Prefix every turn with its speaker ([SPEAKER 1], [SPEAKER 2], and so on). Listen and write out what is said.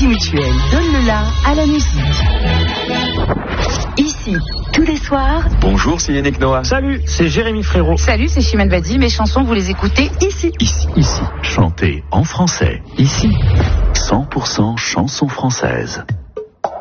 [SPEAKER 1] Crédit Mutuel donne le la à la musique. Ici, tous les soirs.
[SPEAKER 2] Bonjour, c'est Yannick Noah.
[SPEAKER 3] Salut, c'est Jérémy Frérot.
[SPEAKER 1] Salut, c'est Chimène Badi. Mes chansons, vous les écoutez ici.
[SPEAKER 4] Ici. Chantez en français. Ici. 100% chansons françaises.